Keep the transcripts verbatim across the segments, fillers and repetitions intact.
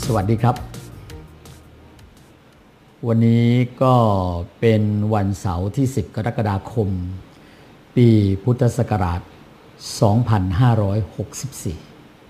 วัสดีครับวันนี้ก็เป็นวันเสาร์ที่สิบกรกฎาคมปีพุทธศักราชสองพันห้าร้อยหกสิบสี่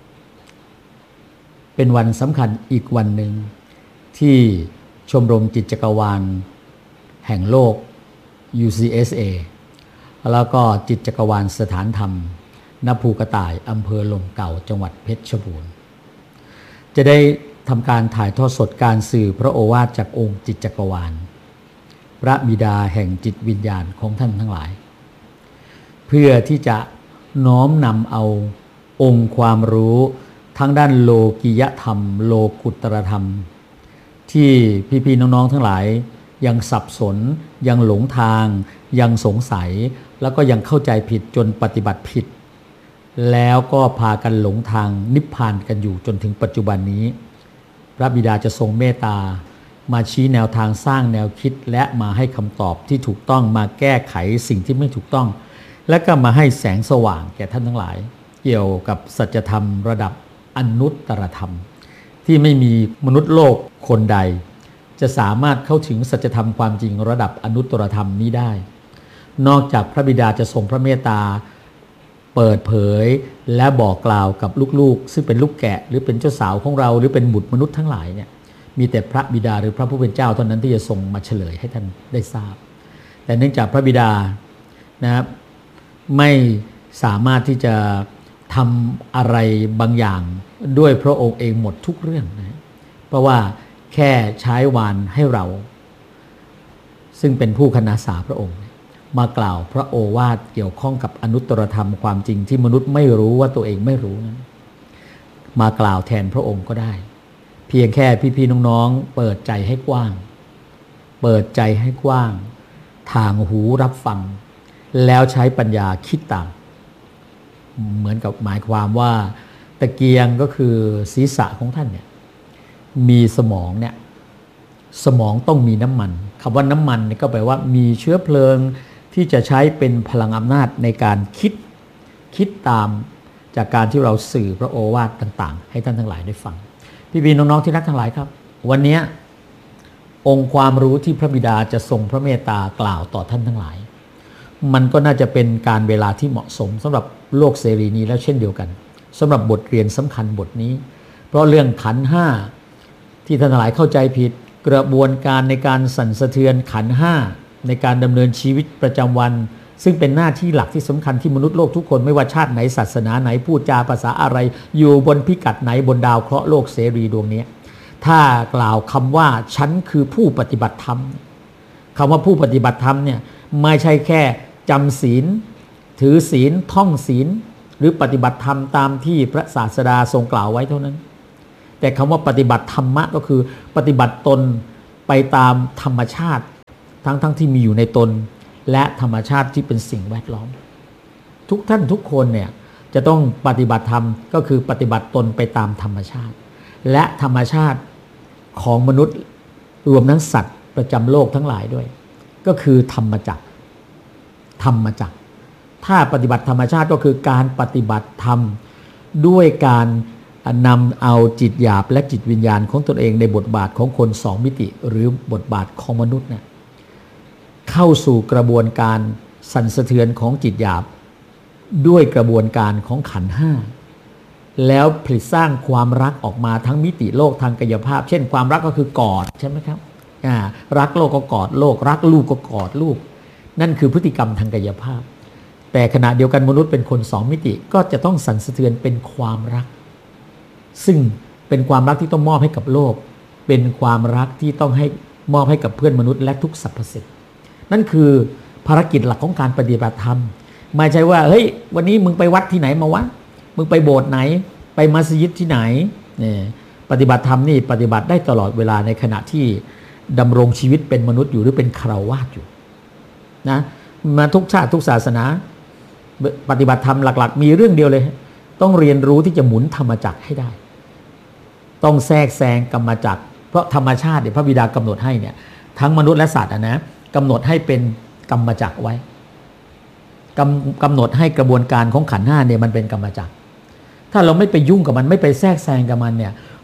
เป็นวันสำคัญอีกวันหนึ่งที่ชมรมจิตจักรวาลแห่งโลก ยู ซี เอส เอ แล้วก็จิตจักรวาลสถานธรรมณภูกระต่ายอำเภอลมเก่าจังหวัดเพชรบูรณ์จะได้ทำการถ่ายทอดสดการสื่อพระโอวาทจากองค์จิตจักรวาลพระบิดาแห่งจิตวิญญาณของท่านทั้งหลายเพื่อที่จะน้อมนำเอาองค์ความรู้ทั้งด้านโลกิยธรรมโลกุตรธรรมที่พี่ๆน้องๆทั้งหลายยังสับสนยังหลงทางยังสงสัยแล้วก็ยังเข้าใจผิดจนปฏิบัติผิดแล้วก็พากันหลงทางนิพพานกันอยู่จนถึงปัจจุบันนี้พระบิดาจะทรงเมตตามาชี้แนวทางสร้างแนวคิดและมาให้คำตอบที่ถูกต้องมาแก้ไขสิ่งที่ไม่ถูกต้องและก็มาให้แสงสว่างแก่ท่านทั้งหลายเกี่ยวกับสัจธรรมระดับอนุตตรธรรมที่ไม่มีมนุษย์โลกคนใดจะสามารถเข้าถึงสัจธรรมความจริงระดับอนุตตรธรรมนี้ได้นอกจากพระบิดาจะทรงพระเมตตาเปิดเผยและบอกกล่าวกับลูกๆซึ่งเป็นลูกแกะหรือเป็นเจ้าสาวของเราหรือเป็นบุตรมนุษย์ทั้งหลายเนี่ยมีแต่พระบิดาหรือพระผู้เป็นเจ้าเท่านั้นที่จะทรงมาเฉลยให้ท่านได้ทราบแต่เนื่องจากพระบิดานะครับไม่สามารถที่จะทำอะไรบางอย่างด้วยพระองค์เองหมดทุกเรื่องนะเพราะว่าแค่ใช้วานให้เราซึ่งเป็นผู้คณาสาพระองค์มากล่าวพระโอวาทเกี่ยวข้องกับอนุตตรธรรมความจริงที่มนุษย์ไม่รู้ว่าตัวเองไม่รู้นั้นมากล่าวแทนพระองค์ก็ได้เพียงแค่พี่ๆน้องๆเปิดใจให้กว้างเปิดใจให้กว้างทางหูรับฟังแล้วใช้ปัญญาคิดตามเหมือนกับหมายความว่าตะเกียงก็คือศีรษะของท่านเนี่ยมีสมองเนี่ยสมองต้องมีน้ำมันคำว่าน้ำมันเนี่ยก็แปลว่ามีเชื้อเพลิงที่จะใช้เป็นพลังอำนาจในการคิดคิดตามจากการที่เราสื่อพระโอวาทต่างๆให้ท่านทั้งหลายได้ฟังพี่ๆน้องๆที่รักทั้งหลายครับวันนี้องค์ความรู้ที่พระบิดาจะทรงพระเมตตากล่าวต่อท่านทั้งหลายมันก็น่าจะเป็นการเวลาที่เหมาะสมสำหรับโลกเสรีนี้แล้วเช่นเดียวกันสำหรับบทเรียนสำคัญบทนี้เพราะเรื่องขันธ์ห้าที่ท่านทั้งหลายเข้าใจผิดกระบวนการในการสั่นสะเทือนขันธ์ห้าในการดำเนินชีวิตประจำวันซึ่งเป็นหน้าที่หลักที่สำคัญที่มนุษย์โลกทุกคนไม่ว่าชาติไหนศาสนาไหนพูดจาภาษาอะไรอยู่บนพิกัดไหนบนดาวเคราะห์โลกเสรีดวงนี้ถ้ากล่าวคำว่าฉันคือผู้ปฏิบัติธรรมคำว่าผู้ปฏิบัติธรรมเนี่ยไม่ใช่แค่จำศีลถือศีลท่องศีลหรือปฏิบัติธรรมตามที่พระศาสดาทรงกล่าวไว้เท่านั้นแต่คำว่าปฏิบัติธรรมะก็คือปฏิบัติตนไปตามธรรมชาติทั้งทั้งที่มีอยู่ในตนและธรรมชาติที่เป็นสิ่งแวดล้อมทุกท่านทุกคนเนี่ยจะต้องปฏิบัติธรรมก็คือปฏิบัติตนไปตามธรรมชาติและธรรมชาติของมนุษย์รวมทั้งสัตว์ประจำโลกทั้งหลายด้วยก็คือธรรมจักรธรรมจักรถ้าปฏิบัติธรรมชาติก็คือการปฏิบัติธรรมด้วยการนำเอาจิตหยาบและจิตวิญญาณของตนเองในบทบาทของคนสองมิติหรือบทบาทของมนุษย์เนี่ยเข้าสู่กระบวนการสั่นสะเทือนของจิตหยาบด้วยกระบวนการของขันธ์ห้าแล้วผลิตสร้างความรักออกมาทั้งมิติโลกทางกายภาพเช่นความรักก็คือกอดใช่ไหมครับอ่ารักโลกก็กอดโลกรักลูกก็กอดลูกนั่นคือพฤติกรรมทางกายภาพแต่ขณะเดียวกันมนุษย์เป็นคนสองมิติก็จะต้องสั่นสะเทือนเป็นความรักซึ่งเป็นความรักที่ต้องมอบให้กับโลกเป็นความรักที่ต้องให้มอบให้กับเพื่อนมนุษย์และทุกสรรพสิ่งนั่นคือภารกิจหลักของการปฏิบัติธรรมไม่ใช่ว่าเฮ้ยวันนี้มึงไปวัดที่ไหนมาวะมึงไปโบสถ์ไหนไปมัสยิดที่ไหนเนี่ยปฏิบัติธรรมนี่ปฏิบัติได้ตลอดเวลาในขณะที่ดำรงชีวิตเป็นมนุษย์อยู่หรือเป็นฆราวาสอยู่นะมาทุกชาติทุกศาสนาปฏิบัติธรรมหลักๆมีเรื่องเดียวเลยต้องเรียนรู้ที่จะหมุนธรรมจักรให้ได้ต้องแทรกแซงกรรมจักรเพราะธรรมชาติเนี่ยพระบิดากำหนดให้เนี่ยทั้งมนุษย์และสัตว์นะกำหนดให้เป็นกรรมจักรไว้กำกำหนดให้กระบวนการของขันธ์ห้าเนี่ยมันเป็นกรรมจักรถ้าเราไม่ไปยุ่งกับมันไม่ไปแทรกแซงกับมันเนี่ย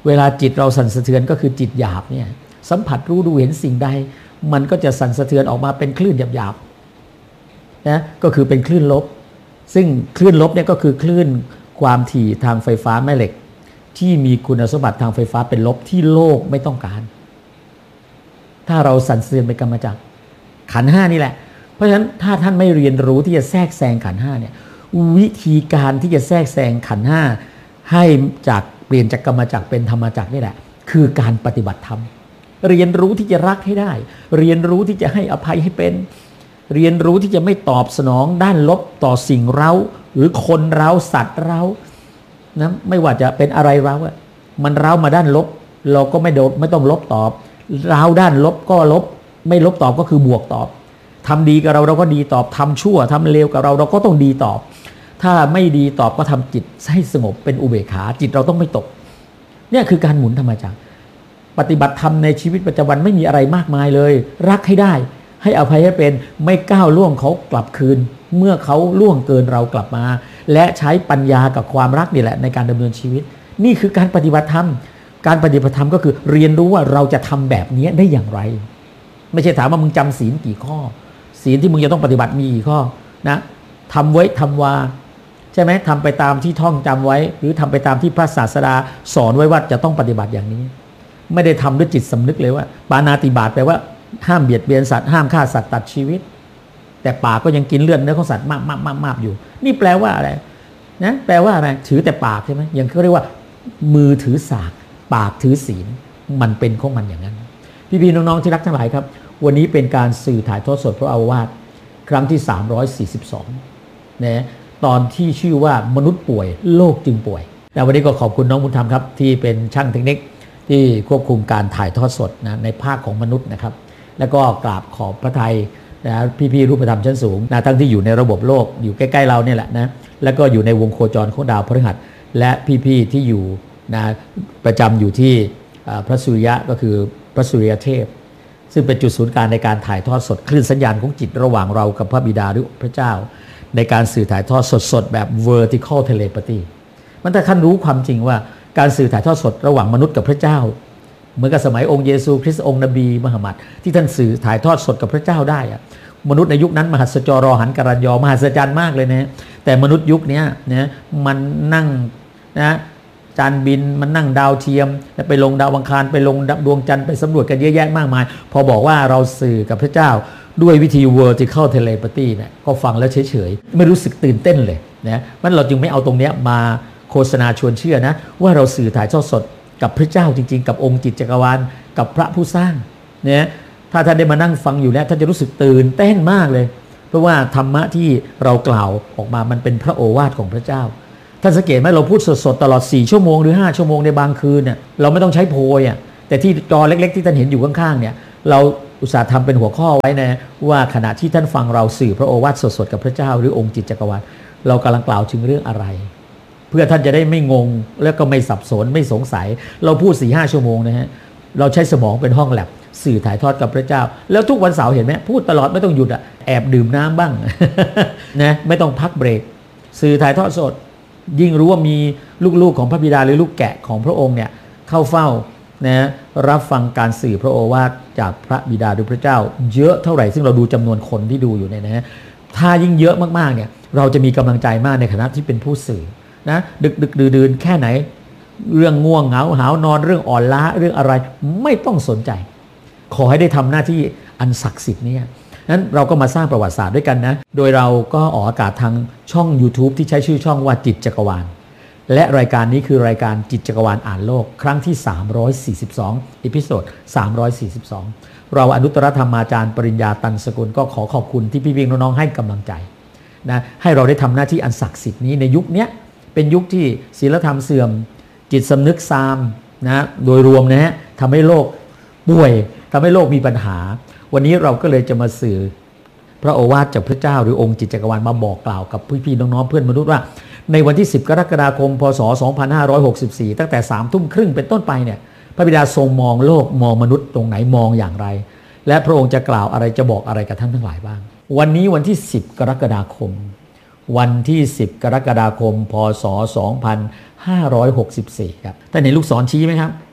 เวลาจิตเราสั่นสะเทือนก็คือจิตหยาบเนี่ยสัมผัสรู้ดูเห็นสิ่งใดมันก็จะสั่นสะเทือนออกมาเป็นคลื่นหยาบๆนะก็คือเป็นคลื่นลบซึ่งคลื่นลบเนี่ยก็คือคลื่นความถี่ทางไฟฟ้าแม่เหล็กที่มีคุณสมบัติทางไฟฟ้าเป็นลบที่โลกไม่ต้องการถ้าเราสั่นสะเทือนเป็นกรรมจักรขันธ์ห้านี่แหละเพราะฉะนั้นถ้าท่านไม่เรียนรู้ที่จะแทรกแซงขันธ์ห้าเนี่ยวิธีการที่จะแทรกแซงขันธ์ห้าให้จากเปลี่ยนจากกรรมจักรเป็นธรรมจักรนี่แหละคือการปฏิบัติธรรมเรียนรู้ที่จะรักให้ได้เรียนรู้ที่จะให้อภัยให้เป็นเรียนรู้ที่จะไม่ตอบสนองด้านลบต่อสิ่งเร้าหรือคนเร้าสัตว์เร้านะไม่ว่าจะเป็นอะไรเร้าอะมันเร้ามาด้านลบเราก็ไม่โดนไม่ต้องลบตอบเร้าด้านลบก็ลบไม่ลบตอบก็คือบวกตอบทำดีกับเราเราก็ดีตอบทำชั่วทำเลวกับเราเราก็ต้องดีตอบถ้าไม่ดีตอบก็ทำจิตให้สงบเป็นอุเบกขาจิตเราต้องไม่ตกเนี่ยคือการหมุนธรรมจักรปฏิบัติธรรมในชีวิตประจำวันไม่มีอะไรมากมายเลยรักให้ได้ให้อภัยให้เป็นไม่ก้าวล่วงเขากลับคืนเมื่อเขาล่วงเกินเรากลับมาและใช้ปัญญากับความรักนี่แหละในการดำเนินชีวิตนี่คือการปฏิบัติธรรมการปฏิบัติธรรมก็คือเรียนรู้ว่าเราจะทำแบบนี้ได้อย่างไรไม่ใช่ถามว่ามึงจำศีลกี่ข้อศีลที่มึงจะต้องปฏิบัติมีกี่ข้อนะทำไว้ทำวาใช่ไหมทำไปตามที่ท่องจำไว้หรือทำไปตามที่พระศาสดาสอนไว้ว่าจะต้องปฏิบัติอย่างนี้ไม่ได้ทำด้วยจิตสำนึกเลยว่าปาณาติบาตแปลว่าห้ามเบียดเบียนสัตว์ห้ามฆ่าสัตว์ตัดชีวิตแต่ปากก็ยังกินเลือดเนื้อของสัตว์มากมากมากมากอยู่นี่แปลว่าอะไรนะแปลว่าอะไรถือแต่ปากใช่ไหมยังเขาเรียกว่ามือถือสากปากถือศีลมันเป็นของมันอย่างนั้นพี่ๆน้องๆที่รักทั้งหลายครับวันนี้เป็นการสื่อถ่ายทอดสดพระโอวาทครั้งที่สามร้อยสี่สิบสองนะตอนที่ชื่อว่ามนุษย์ป่วยโลกจึงป่วยแต่วันนี้ก็ขอบคุณน้องบุญธรรมครับที่เป็นช่างเทคนิคที่ควบคุมการถ่ายทอดสดนะในภาคของมนุษย์นะครับแล้วก็กราบขอบพระทัยนะพี่ๆรูปธรรมชั้นสูงนะทั้งที่อยู่ในระบบโลกอยู่ใกล้ๆเราเนี่ยแหละนะแล้วก็อยู่ในวงโคจรของดาวพฤหัสและพี่ๆที่อยู่นะประจำอยู่ที่พระสุริยะก็คือพระสุริยเทพซึ่งเป็นจุดศูนย์กลางในการถ่ายทอดสดคลื่นสัญญาณของจิตระหว่างเรากับพระบิดาหรือพระเจ้าในการสื่อถ่ายทอดสดๆแบบ vertical telepathy มันถ้าท่านรู้ความจริงว่าการสื่อถ่ายทอดสดระหว่างมนุษย์กับพระเจ้าเหมือนกับสมัยองค์เยซูคริสต์องค์นบีมุฮัมมัดที่ท่านสื่อถ่ายทอดสดกับพระเจ้าได้อะมนุษย์ในยุคนั้นมหัศจรรย์หันกรัญยอมหัศจรรย์มากเลยนะแต่มนุษย์ยุคนี้นะมันนั่งนะจานบินมันนั่งดาวเทียมไปลงดาวอังคารไปลงดวงจันทร์ไปสำรวจกันเยอะแยะมากมายพอบอกว่าเราสื่อกับพระเจ้าด้วยวิธี vertical telepathy เนี่ยก็ฟังแล้วเฉยๆไม่รู้สึกตื่นเต้นเลยนะมันเราจึงไม่เอาตรงเนี้ยมาโฆษณาชวนเชื่อนะว่าเราสื่อถ่ายทอดสดกับพระเจ้าจริงๆกับองค์จิตจักรวาลกับพระผู้สร้างเนี่ยถ้าท่านได้มานั่งฟังอยู่แล้วท่านจะรู้สึกตื่นเต้นมากเลยเพราะว่าธรรมะที่เรากล่าวออกมามันเป็นพระโอวาทของพระเจ้าท่านสังเกตไหมเราพูดสดๆตลอดสี่ชั่วโมงหรือห้าชั่วโมงในบางคืนเนี่ยเราไม่ต้องใช้โพยอ่ะแต่ที่จอเล็กๆที่ท่านเห็นอยู่ข้างๆเนี่ยเราอุตส่าห์ทำเป็นหัวข้อไว้นะว่าขณะที่ท่านฟังเราสื่อพระโอวาทสดๆกับพระเจ้าหรือองค์จิตจักรวาลเรากำลังกล่าวถึงเรื่องอะไรเพื่อท่านจะได้ไม่งงแล้วก็ไม่สับสนไม่สงสัยเราพูด สี่ห้า ชั่วโมงนะฮะเราใช้สมองเป็นห้องแลบสื่อถ่ายทอดกับพระเจ้าแล้วทุกวันเสาร์เห็นไหมพูดตลอดไม่ต้องหยุดอ่ะแอบดื่มน้ำบ้าง นะไม่ต้องพักเบรกสื่อถ่ายทอดสดยิ่งรู้ว่ามีลูกๆของพระบิดาหรือลูกแกะของพระองค์เนี่ยเข้าเฝ้านะรับฟังการสื่อพระโอวาทจากพระบิดาหรือพระเจ้าเยอะเท่าไหร่ซึ่งเราดูจำนวนคนที่ดูอยู่เนี่ยนะถ้ายิ่งเยอะมากๆเนี่ยเราจะมีกำลังใจมากในฐานะที่เป็นผู้สื่อนะดึกดึกดื่นๆแค่ไหนเรื่องง่วงเหงาหาวนอนเรื่องอ่อนล้าเรื่องอะไรไม่ต้องสนใจขอให้ได้ทำหน้าที่อันศักดิ์สิทธิ์นี้นั้นเราก็มาสร้างประวัติศาสตร์ด้วยกันนะโดยเราก็ออกอากาศทางช่อง YouTube ที่ใช้ชื่อช่องว่าจิตจักรวาลและรายการนี้คือรายการจิตจักรวาลอ่านโลกครั้งที่สามร้อยสี่สิบสองอีพิโซดสามร้อยสี่สิบสองเราอนุตตรธรรมาจารย์ปริญญาตันสกุลก็ขอขอบคุณที่พี่ๆน้องๆให้กำลังใจนะให้เราได้ทำหน้าที่อันศักดิ์สิทธิ์นี้ในยุคนี้เป็นยุคที่ศีลธรรมเสื่อมจิตสำนึกซามนะโดยรวมนะฮะทำให้โลกป่วยทำให้โลกมีปัญหาวันนี้เราก็เลยจะมาสื่อพระโอวาทจากพระเจ้าหรือองค์จิตจักรวาลมาบอกกล่าวกับพี่ๆน้องๆเพื่อนมนุษย์ว่าในวันที่สิบกรกฎาคมพศสองพันห้าร้อยหกสิบสี่ตั้งแต่สามทุ่มครึ่งเป็นต้นไปเนี่ยพระบิดาทรงมองโลกมองมนุษย์ตรงไหนมองอย่างไรและพระองค์จะกล่าวอะไรจะบอกอะไรกับท่านทั้งหลายบ้างวันนี้วันที่สิบกรกฎาคมวันที่สิบกรกฎาคมพศสองพันห้าร้อยหกสิบสี่ครับท่านเห็นลูกศรชี้ไหมครับ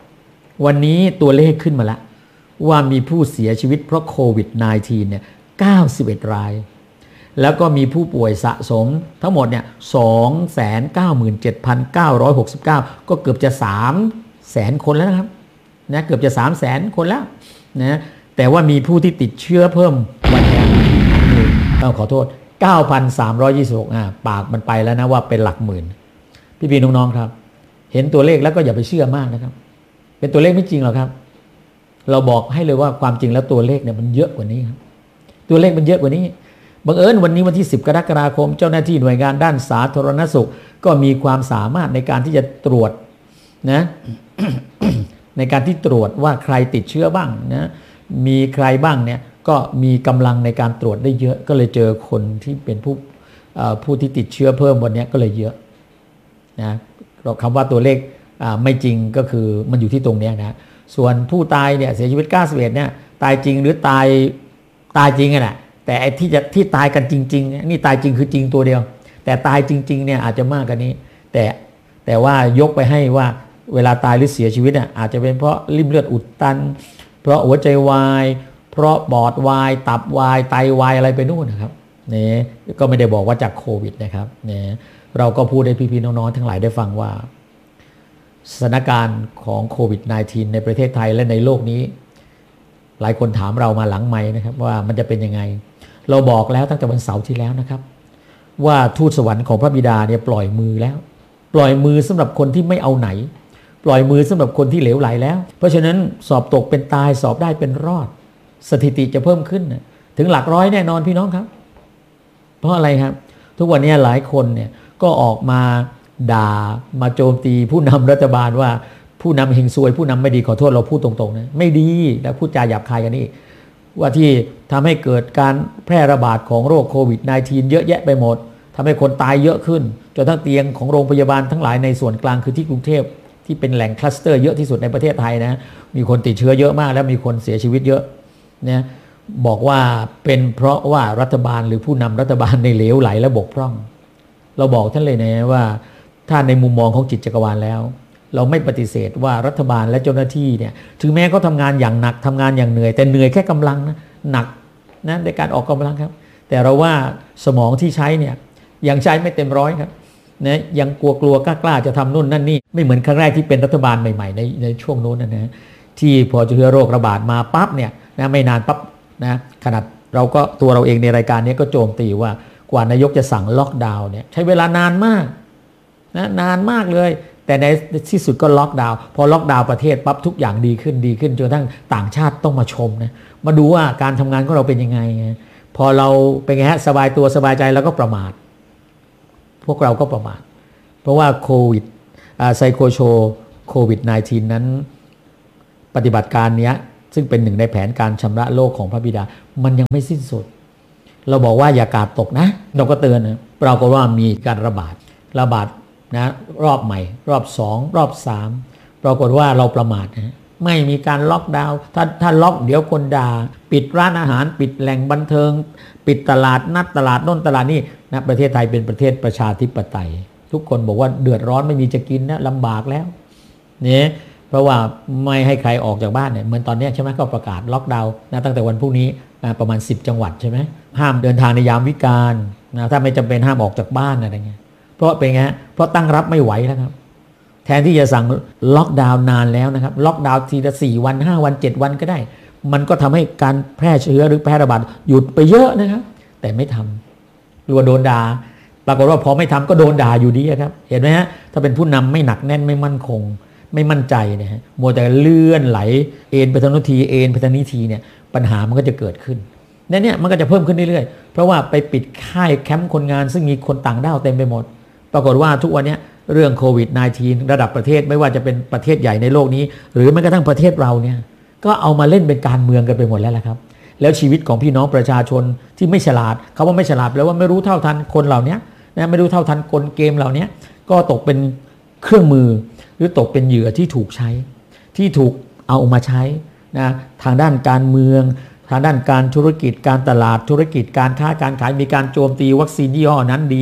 วันนี้ตัวเลขขึ้นมาแล้วว่ามีผู้เสียชีวิตเพราะโควิด สิบเก้า เนี่ยเก้าสิบเอ็ดรายแล้วก็มีผู้ป่วยสะสมทั้งหมดเนี่ย สองแสนเก้าหมื่นเจ็ดพันเก้าร้อยหกสิบเก้า ก็เกือบจะ สามแสน คนแล้วนะครับนะเกือบจะ สามแสน คนแล้วนะแต่ว่ามีผู้ที่ติดเชื้อเพิ่มวันนี้ต้องขอโทษ เก้าพันสามร้อยยี่สิบหก อ่ะปากมันไปแล้วนะว่าเป็นหลักหมื่นพี่ๆน้องๆครับเห็นตัวเลขแล้วก็อย่าไปเชื่อมากนะครับเป็นตัวเลขไม่จริงหรอกครับเราบอกให้เลยว่าความจริงแล้วตัวเลขเนี่ยมันเยอะกว่านี้ครับตัวเลขมันเยอะกว่านี้บังเอิญวันนี้วันที่สิบกรกฎาคมเจ้าหน้าที่หน่วยงานด้านสาธารณสุขก็มีความสามารถในการที่จะตรวจนะ ในการที่ตรวจว่าใครติดเชื้อบ้างนะมีใครบ้างเนี่ยก็มีกำลังในการตรวจได้เยอะก็เลยเจอคนที่เป็นผู้ผู้ที่ติดเชื้อเพิ่มวันนี้ก็เลยเยอะนะคำว่าตัวเลขไม่จริงก็คือมันอยู่ที่ตรงนี้นะส่วนผู้ตายเนี่ยเสียชีวิตเก้าสิบเอ็ดเนี่ยตายจริงหรือตายตายจริงอะแหละแต่ไอ้ที่จะที่ตายกันจริงๆนี่ตายจริงคือจริงตัวเดียวแต่ตายจริงๆเนี่ยอาจจะมากกว่านี้แต่แต่ว่ายกไปให้ว่าเวลาตายหรือเสียชีวิตเนี่ยอาจจะเป็นเพราะริ่มเลือดอุดตันเพราะหัวใจวายเพราะปอดวายตับวายไตวายอะไรไปนู่นนะครับเนี่ยก็ไม่ได้บอกว่าจากโควิดนะครับเนี่ยเราก็พูดให้พี่ๆน้องๆทั้งหลายได้ฟังว่าสถานการณ์ของโควิด สิบเก้า ในประเทศไทยและในโลกนี้หลายคนถามเรามาหลังไมค์นะครับว่ามันจะเป็นยังไงเราบอกแล้วตั้งแต่วันเสาร์ที่แล้วนะครับว่าทูตสวรรค์ของพระบิดาเนี่ยปล่อยมือแล้วปล่อยมือสำหรับคนที่ไม่เอาไหนปล่อยมือสำหรับคนที่เหลวไหลแล้วเพราะฉะนั้นสอบตกเป็นตายสอบได้เป็นรอดสถิติจะเพิ่มขึ้นถึงหลักร้อยแน่นอนพี่น้องครับเพราะอะไรครับทุกวันนี้หลายคนเนี่ยก็ออกมาด่ามาโจมตีผู้นำรัฐบาลว่าผู้นำเฮงซวยผู้นำไม่ดีขอโทษเราพูดตรงๆนะไม่ดีและพูดจาหยาบคายกันนี่ว่าที่ทำให้เกิดการแพร่ระบาดของโรคโควิด สิบเก้า เยอะแยะไปหมดทำให้คนตายเยอะขึ้นจนทั้งเตียงของโรงพยาบาลทั้งหลายในส่วนกลางคือที่กรุงเทพที่เป็นแหล่งคลัสเตอร์เยอะที่สุดในประเทศไทยนะมีคนติดเชื้อเยอะมากแล้วมีคนเสียชีวิตเยอะนะบอกว่าเป็นเพราะว่ารัฐบาลหรือผู้นำรัฐบาลในเหลวไหลและบกพร่องเราบอกท่านเลยนะว่าถ้าในมุมมองของจิตจักรวาลแล้วเราไม่ปฏิเสธว่ารัฐบาลและเจ้าหน้าที่เนี่ยถึงแม้เขาทำงานอย่างหนักทำงานอย่างเหนื่อยแต่เหนื่อยแค่กำลังนะหนักนะในการออกกำลังครับแต่เราว่าสมองที่ใช้เนี่ยยังใช้ไม่เต็มร้อยครับนะยังกลัวกลัวกล้ากล้าจะทำนู่นนั่นนี่ไม่เหมือนครั้งแรกที่เป็นรัฐบาลใหม่ๆในในช่วงนู้นนะนะที่พอเชื้อโรคระบาดมาปั๊บเนี่ยนะไม่นานปั๊บนะขนาดเราก็ตัวเราเองในรายการนี้ก็โจมตีว่ากว่านายกจะสั่งล็อกดาวน์เนี่ยใช้เวลานานมากนะนานมากเลยแต่ในที่สุดก็ล็อกดาวน์พอล็อกดาวน์ประเทศปั๊บทุกอย่างดีขึ้นดีขึ้นจนทั้งต่างชาติต้องมาชมนะมาดูว่าการทำงานของเราเป็นยังไงพอเราเป็นไงฮะสบายตัวสบายใจแล้วก็ประมาทพวกเราก็ประมาทเพราะว่าโควิดไซโคโชโควิด สิบเก้า นั้นปฏิบัติการนี้ซึ่งเป็นหนึ่งในแผนการชำระโลกของพระบิดามันยังไม่สิ้นสุดเราบอกว่าอย่ากาดตกนะเราก็เตือนนะปรากฏว่ามีการระบาดระบาดนะรอบใหม่รอบสองรอบสามปรากฏว่าเราประมาทนะไม่มีการล็อกดาวน์ถ้าถ้าล็อกเดี๋ยวคนด่าปิดร้านอาหารปิดแหล่งบันเทิงปิดตลาดนัดตลาดโน่นตลาดนี่นะประเทศไทยเป็นประเทศประชาธิปไตยทุกคนบอกว่าเดือดร้อนไม่มีจะกินนะลำบากแล้วเนี่ยเพราะว่าไม่ให้ใครออกจากบ้านเนี่ยเหมือนตอนนี้ใช่ไหมก็ประกาศล็อกดาวน์นะตั้งแต่วันพรุ่งนี้ประมาณสิบจังหวัดใช่ไหมห้ามเดินทางในยามวิกาลนะถ้าไม่จำเป็นห้ามออกจากบ้านอะไรเงี้ยเพราะเป็นไงเพราะตั้งรับไม่ไหวแล้วครับแทนที่จะสั่งล็อกดาวน์นานแล้วนะครับล็อกดาวน์ทีละสี่วันห้าวันเจ็ดวันก็ได้มันก็ทำให้การแพร่เชื้อหรือแพร่ระบาดหยุดไปเยอะนะครับแต่ไม่ทำรัวโดนด่าปรากฏว่าพอไม่ทำก็โดนด่าอยู่ดีครับเห็นไหมฮะถ้าเป็นผู้นำไม่หนักแน่นไม่มั่นคงไม่มั่นใจเนี่ยฮะมัวแต่เลื่อนไหลเอ็นไปทางโน้นทีเอ็นไปทางนี้ทีเนี่ยปัญหามันก็จะเกิดขึ้นเนี่ยเนี่ยมันก็จะเพิ่มขึ้นเรื่อยๆเพราะว่าไปปิดค่ายแคมป์คนงานซึ่งมีคนต่างด้าวเต็มไปหมดปรากฏว่าทุกวันนี้เรื่องโควิด สิบเก้า ระดับประเทศไม่ว่าจะเป็นประเทศใหญ่ในโลกนี้หรือแม้กระทั่งประเทศเราเนี่ยก็เอามาเล่นเป็นการเมืองกันไปหมดแล้วละครับแล้วชีวิตของพี่น้องประชาชนที่ไม่ฉลาดเขาว่าไม่ฉลาดแปลว่าไม่รู้เท่าทันคนเหล่านี้นะไม่รู้เท่าทันกลเกมเหล่านี้ก็ตกเป็นเครื่องมือหรือตกเป็นเหยื่อที่ถูกใช้ที่ถูกเอามาใช้นะทางด้านการเมืองทางด้านการธุรกิจการตลาดธุรกิจการค้าการขายมีการโจมตีวัคซีนยี่ห้อนั้นดี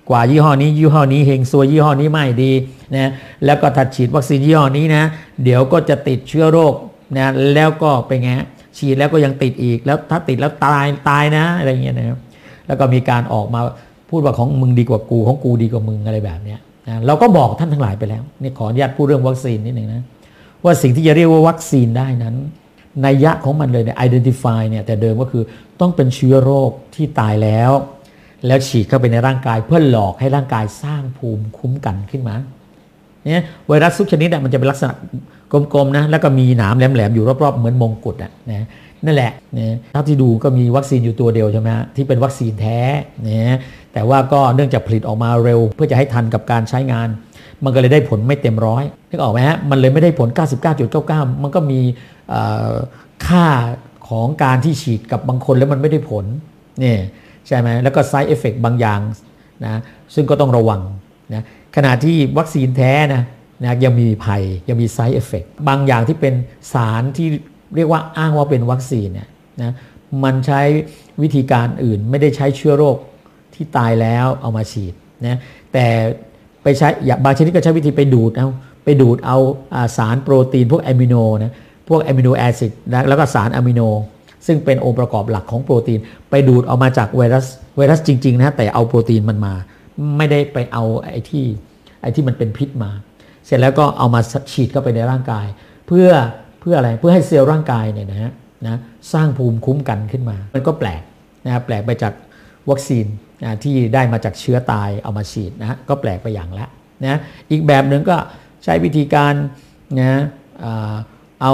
กว่ายี่ห้อนี้ยี่ห้อนี้เฮงซวยยี่ห้อนี้ไม่ดีนะแล้วก็ถ้าฉีดวัคซีนยี่ห้อนี้นะเดี๋ยวก็จะติดเชื้อโรคนะแล้วก็เป็นไงฉีดแล้วก็ยังติดอีกแล้วถ้าติดแล้วตายตายนะอะไรเงี้ยนะครับแล้วก็มีการออกมาพูดว่าของมึงดีกว่ากูของกูดีกว่ามึงอะไรแบบนี้นะเราก็บอกท่านทั้งหลายไปแล้วนี่ขออนุญาตพูดเรื่องวัคซีนนิดหนึ่งนะว่าสิ่งที่จะเรียกว่าวัคซีนได้นั้นนัยยะของมันเลยเนี่ย identify เนี่ยแต่เดิมก็คือต้องเป็นเชื้อโรคที่ตายแล้วแล้วฉีดเข้าไปในร่างกายเพื่อหลอกให้ร่างกายสร้างภูมิคุ้มกันขึ้นมาเนี่ยไวรัสทุกชนิดมันจะเป็นลักษณะกลมๆนะแล้วก็มีหนามแหลมๆอยู่รอบๆเหมือนมงกุฎอะนะนั่นแหละเนี่ยเท่าที่ดูก็มีวัคซีนอยู่ตัวเดียวใช่ไหมที่เป็นวัคซีนแท้เนี่ยแต่ว่าก็เนื่องจากผลิตออกมาเร็วเพื่อจะให้ทันกับการใช้งานมันก็เลยได้ผลไม่เต็มร้อยนึกออกไหมฮะมันเลยไม่ได้ผล เก้าสิบเก้าจุดเก้าเก้า มันก็มีค่าของการที่ฉีดกับบางคนแล้วมันไม่ได้ผลนี่ใช่ไหมแล้วก็ side effect บางอย่างนะซึ่งก็ต้องระวังนะขณะที่วัคซีนแท้นะนะยังมีภัยยังมี side effect บางอย่างที่เป็นสารที่เรียกว่าอ้างว่าเป็นวัคซีนเนี่ยนะมันใช้วิธีการอื่นไม่ได้ใช้เชื้อโรคที่ตายแล้วเอามาฉีดนะแต่ไปใช้บางชนิดก็ใช้วิธีไปดูดเอาไปดูดเอาสารโปรตีนพวกอะมิโนนะพวกอะมิโนแอซิดแล้วก็สารอะมิโนซึ่งเป็นองค์ประกอบหลักของโปรตีนไปดูดเอามาจากไวรัสไวรัสจริงๆนะแต่เอาโปรตีนมันมาไม่ได้ไปเอาไอ้ที่ไอ้ที่มันเป็นพิษมาเสร็จแล้วก็เอามาฉีดเข้าไปในร่างกายเพื่อเพื่ออะไรเพื่อให้เซลล์ร่างกายเนี่ยนะฮะนะสร้างภูมิคุ้มกันขึ้นมามันก็แปลกนะแปลกไปจากวัคซีนนะที่ได้มาจากเชื้อตายเอามาฉีดนะก็แปลกไปอย่างละนะอีกแบบหนึ่งก็ใช้วิธีการนะเอา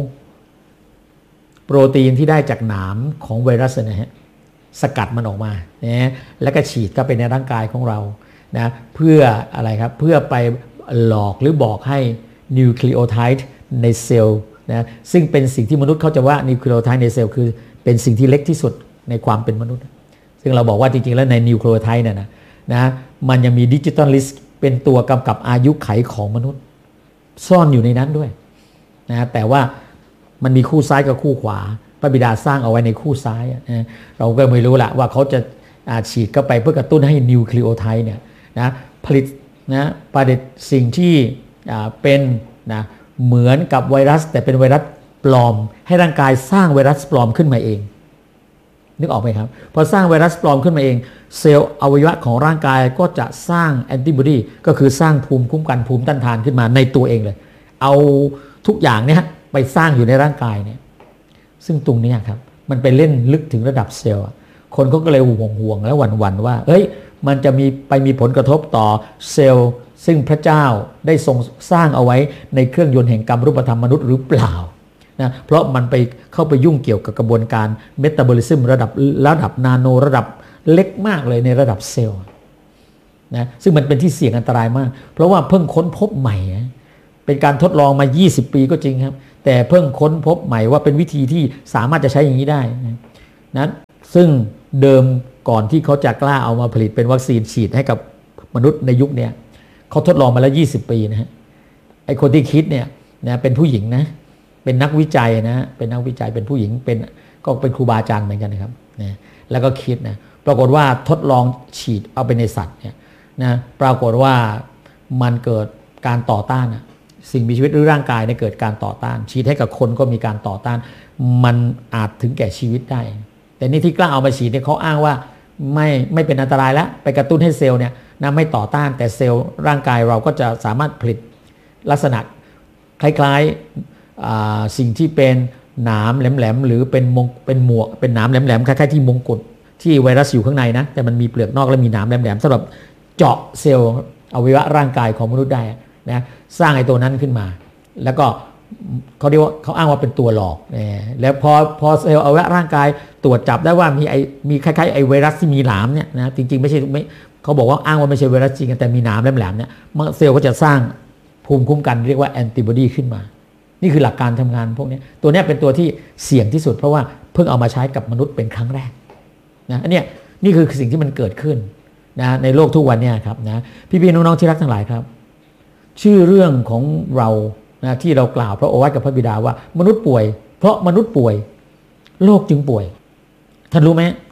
โปรตีนที่ได้จากหนามของไวรัสนะฮะสกัดมันออกมานะแล้วก็ฉีดเข้าไปในร่างกายของเรานะเพื่ออะไรครับเพื่อไปหลอกหรือบอกให้นิวคลีโอไทด์ในเซลล์นะซึ่งเป็นสิ่งที่มนุษย์เขาจะว่านิวคลีโอไทด์ในเซลล์คือเป็นสิ่งที่เล็กที่สุดในความเป็นมนุษย์ซึ่งเราบอกว่าจริงๆแล้วในนิวคลีโอไทด์เนี่ยนะนะมันยังมีดิจิตอลลิสต์เป็นตัวกำกับอายุไขของมนุษย์ซ่อนอยู่ในนั้นด้วยนะแต่ว่ามันมีคู่ซ้ายกับคู่ขวาพระบิดาสร้างเอาไว้ในคู่ซ้ายนะเราก็ไม่รู้ละว่าเขาจะฉีดเข้าไปเพื่อกระตุ้นให้นิวคลีโอไทด์เนี่ยนะผลิตนะผลิตสิ่งที่เป็นนะเหมือนกับไวรัสแต่เป็นไวรัสปลอมให้ร่างกายสร้างไวรัสปลอมขึ้นมาเองนึกออกไหมครับพอสร้างไวรัสปลอมขึ้นมาเองเซลล์อวัยวะของร่างกายก็จะสร้างแอนติบอดีก็คือสร้างภูมิคุ้มกันภูมิต้านทานขึ้นมาในตัวเองเลยเอาทุกอย่างเนี่ยไปสร้างอยู่ในร่างกายเนี่ยซึ่งตรงนี้ครับมันไปเล่นลึกถึงระดับเซลล์คนเขาก็เลยห่วงห่วงและหวั่นหวั่นว่าเอ้ยมันจะมีไปมีผลกระทบต่อเซลล์ซึ่งพระเจ้าได้ทรงสร้างเอาไว้ในเครื่องยนต์แห่งกรรมรูปธรรมมนุษย์หรือเปล่านะเพราะมันไปเข้าไปยุ่งเกี่ยวกับกระบวนการเมตาบอลิซึมระดับระดับนาโนระดับเล็กมากเลยในระดับเซลล์นะซึ่งมันเป็นที่เสี่ยงอันตรายมากเพราะว่าเพิ่งค้นพบใหม่เป็นการทดลองมายี่สิบปีก็จริงครับแต่เพิ่งค้นพบใหม่ว่าเป็นวิธีที่สามารถจะใช้อย่างนี้ได้นะซึ่งเดิมก่อนที่เขาจะกล้าเอามาผลิตเป็นวัคซีนฉีดให้กับมนุษย์ในยุคนี้เขาทดลองมาแล้วยี่สิบปีนะฮะไอคนที่คิดเนี่ยนะเป็นผู้หญิงนะเป็นนักวิจัยนะเป็นนักวิจัยเป็นผู้หญิงเป็นก็เป็นครูบาอาจารย์เหมือนกันนะครับนะแล้วก็คิดนะปรากฏว่าทดลองฉีดเอาไปในสัตว์เนี่ยนะปรากฏว่ามันเกิดการต่อต้านนะสิ่งมีชีวิตหรือร่างกายเนี่ยเกิดการต่อต้านฉีดให้กับคนก็มีการต่อต้านมันอาจถึงแก่ชีวิตได้แต่นี่ที่กล้าเอามาฉีดเนี่ยเขาอ้างว่าไม่ไม่เป็นอันตรายแล้วไปกระตุ้นให้เซลล์เนี่ยนะไม่ต่อต้านแต่เซลล์ร่างกายเราก็จะสามารถผลิตลักษณะคล้ายๆสิ่งที่เป็นหนามแหลมๆหรือเป็นมงเป็นหมวกเป็นหนามแหลมๆคล้ายๆที่มงกุฎที่ไวรัสอยู่ข้างในนะแต่มันมีเปลือกนอกและมีหนามแหลมๆสำหรับเจาะเซลล์อวัยวะร่างกายของมนุษย์ได้นะสร้างไอ้ตัวนั้นขึ้นมาแล้วก็เขาเรียกว่าเขาอ้างว่าเป็นตัวหลอกแล้วพอพอเซลล์อวัยวะร่างกายตรวจจับได้ว่ามีไอมีคล้ายๆไอไวรัสที่มีหนามเนี่ยนะจริงๆไม่ใช่ไม่เขาบอกว่าอ้างว่าไม่ใช่ไวรัสจริงแต่มีหนามแหลมๆเนี่ยเซลล์ก็จะสร้างภูมิคุ้มกันเรียกว่าแอนติบอดีขึ้นมานี่คือหลักการทำงานพวกนี้ตัวนี้เป็นตัวที่เสี่ยงที่สุดเพราะว่าเพิ่งเอามาใช้กับมนุษย์เป็นครั้งแรกนะอันนี้นี่คือสิ่งที่มันเกิดขึ้นนะในโลกทุกวันเนี่ยครับนะพี่ๆน้องๆที่รักทั้งหลายครับชื่อเรื่องของเรานะที่เรากล่าวพระโอวาทกับพระบิดาว่ามนุษย์ป่วยเพราะมนุษย์ป่วยโลกจึงป่วยท่านรู้ไหม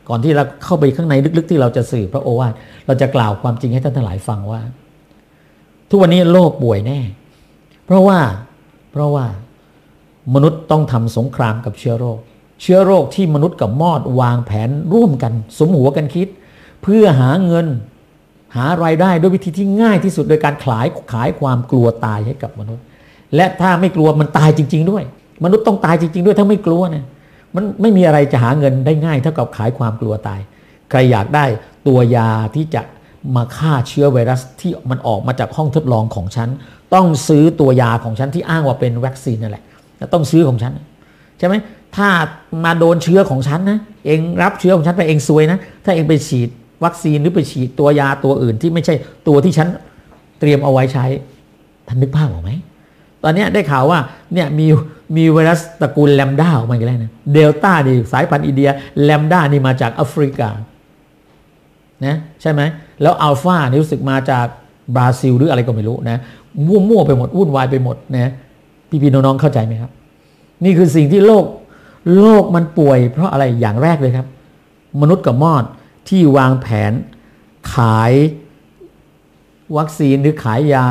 ก่อนที่เราเข้าไปข้างในลึกๆที่เราจะสื่อพระโอวาทเราจะกล่าวความจริงให้ท่านทั้งหลายฟังว่าทุกวันนี้โลกป่วยแน่เพราะว่าเพราะว่ามนุษย์ต้องทำสงครามกับเชื้อโรคเชื้อโรคที่มนุษย์กับมอดวางแผนร่วมกันสมหัวกันคิดเพื่อหาเงินหารายได้ด้วยวิธีที่ง่ายที่สุดโดยการขายขายความกลัวตายให้กับมนุษย์และถ้าไม่กลัวมันตายจริงๆด้วยมนุษย์ต้องตายจริงๆด้วยถ้าไม่กลัวเนี่ยมันไม่มีอะไรจะหาเงินได้ง่ายเท่ากับขายความกลัวตายใครอยากได้ตัวยาที่จะมาฆ่าเชื้อไวรัสที่มันออกมาจากห้องทดลองของฉันต้องซื้อตัวยาของฉันที่อ้างว่าเป็นวัคซีนนั่นแหละต้องซื้อของฉันใช่ไหมถ้ามาโดนเชื้อของฉันนะเองรับเชื้อของฉันไปเองซวยนะถ้าเองไปฉีดวัคซีนหรือไปฉีดตัวยาตัวอื่นที่ไม่ใช่ตัวที่ฉันเตรียมเอาไว้ใช้ท่านนึกภาพออกไหมตอนนี้ได้ข่าวว่าเนี่ยมีมีไวรัสตระกูลแลมด้าออกมาอีกแล้วนะเดลต้านี่สายพันธุ์อินเดียแลมด้านี่มาจากแอฟริกานะใช่ไหมแล้วอัลฟานี่รู้สึกมาจากบราซิลหรืออะไรก็ไม่รู้นะมั่วๆไปหมดวุ่นวายไปหมดนะพี่ๆน้องๆเข้าใจไหมครับนี่คือสิ่งที่โลกโลกมันป่วยเพราะอะไรอย่างแรกเลยครับมนุษย์กับมอดที่วางแผนขายวัคซีนหรือขายยา